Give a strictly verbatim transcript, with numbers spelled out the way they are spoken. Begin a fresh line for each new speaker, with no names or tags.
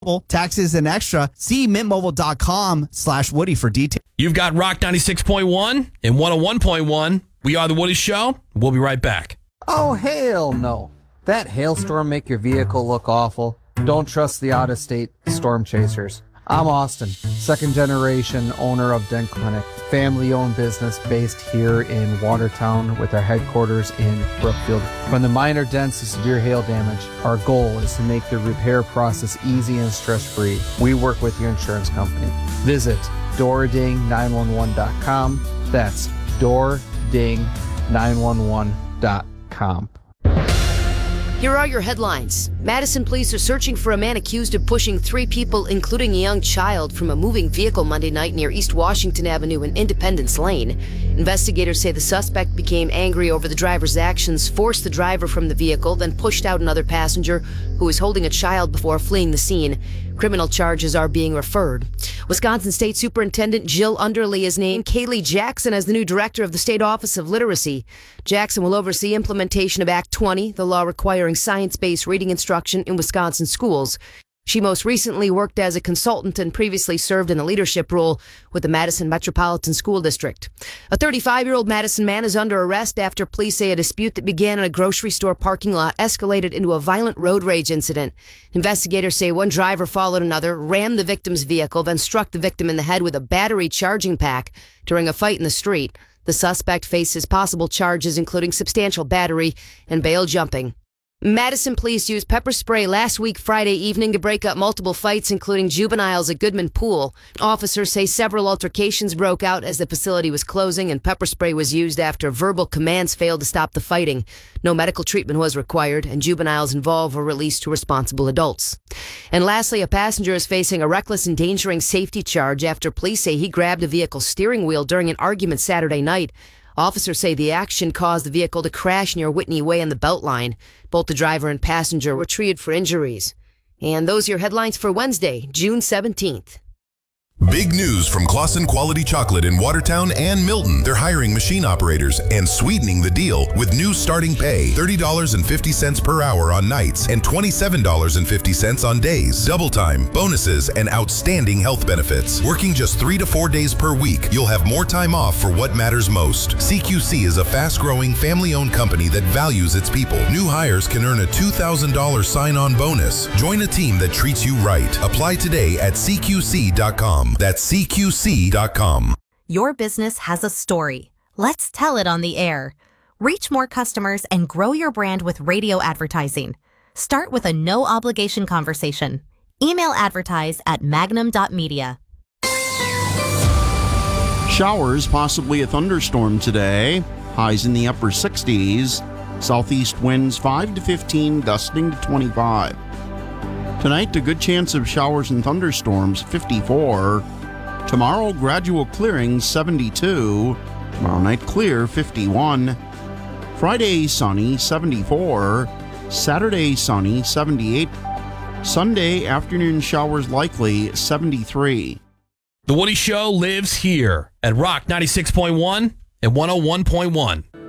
Taxes and extra. See mintmobile.com slash Woody for details.
You've got Rock ninety-six point one and one oh one point one. We are The Woody Show. We'll be right back.
Oh, hell no. That hailstorm make your vehicle look awful? Don't trust the out-of-state storm chasers. I'm Austin, second generation owner of Dent Clinic, family-owned business based here in Watertown with our headquarters in Brookfield. From the minor dents to severe hail damage, our goal is to make the repair process easy and stress-free. We work with your insurance company. Visit door ding nine one one dot com. That's door ding nine one one dot com.
Here are your headlines. Madison police are searching for a man accused of pushing three people, including a young child, from a moving vehicle Monday night near East Washington Avenue and Independence Lane. Investigators say the suspect became angry over the driver's actions, forced the driver from the vehicle, then pushed out another passenger who was holding a child before fleeing the scene. Criminal charges are being referred. Wisconsin State Superintendent Jill Underly is named Kaylee Jackson as the new director of the State Office of Literacy. Jackson will oversee implementation of Act twenty, the law requiring science-based reading instruction in Wisconsin schools. She most recently worked as a consultant and previously served in a leadership role with the Madison Metropolitan School District. A thirty-five-year-old Madison man is under arrest after police say a dispute that began in a grocery store parking lot escalated into a violent road rage incident. Investigators say one driver followed another, rammed the victim's vehicle, then struck the victim in the head with a battery charging pack during a fight in the street. The suspect faces possible charges including substantial battery and bail jumping. Madison police used pepper spray last week Friday evening to break up multiple fights, including juveniles at Goodman Pool. Officers say several altercations broke out as the facility was closing, and pepper spray was used after verbal commands failed to stop the fighting. No medical treatment was required, and juveniles involved were released to responsible adults. And lastly, a passenger is facing a reckless endangering safety charge after police say he grabbed a vehicle's steering wheel during an argument Saturday night. Officers say the action caused the vehicle to crash near Whitney Way on the Beltline. Both the driver and passenger were treated for injuries. And those are your headlines for Wednesday, June seventeenth.
Big news from Claussen Quality Chocolate in Watertown and Milton. They're hiring machine operators and sweetening the deal with new starting pay. thirty dollars and fifty cents per hour on nights and twenty-seven dollars and fifty cents on days. Double time, bonuses, and outstanding health benefits. Working just three to four days per week, you'll have more time off for what matters most. C Q C is a fast-growing, family-owned company that values its people. New hires can earn a two thousand dollars sign-on bonus. Join a team that treats you right. Apply today at C Q C dot com. That's C Q C dot com.
Your business has a story. Let's tell it on the air. Reach more customers and grow your brand with radio advertising. Start with a no-obligation conversation. Email advertise at magnum dot media.
Showers, possibly a thunderstorm today. Highs in the upper sixties. Southeast winds five to fifteen, gusting to twenty-five. Tonight, a good chance of showers and thunderstorms, fifty-four. Tomorrow, gradual clearing, seventy-two. Tomorrow night, clear, fifty-one. Friday, sunny, seventy-four. Saturday, sunny, seventy-eight. Sunday, afternoon showers likely, seventy-three.
The Woody Show lives here at Rock ninety-six point one and one oh one point one.